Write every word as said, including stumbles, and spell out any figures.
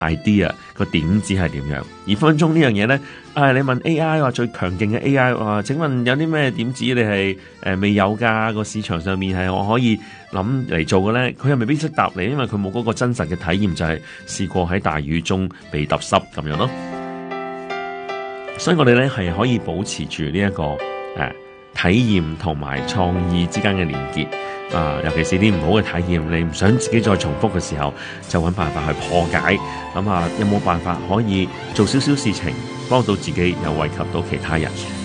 idea 個點子係點樣。而分分鐘呢樣嘢咧，啊你問 A I 話最強勁嘅 A I 話，請問有啲咩點子你係誒、呃、未有㗎？個市場上面係我可以諗嚟做嘅咧？佢又未必識答你，因為佢冇嗰個真實嘅體驗，就係、是、試過喺大雨中被揼濕咁樣咯。所以我哋咧係可以保持住呢一個誒、呃、體驗同埋創意之間嘅連結。啊，尤其是啲唔好嘅體驗，你唔想自己再重複嘅時候，就揾辦法去破解。諗下有冇辦法可以做少少事情，幫到自己，又惠及到其他人。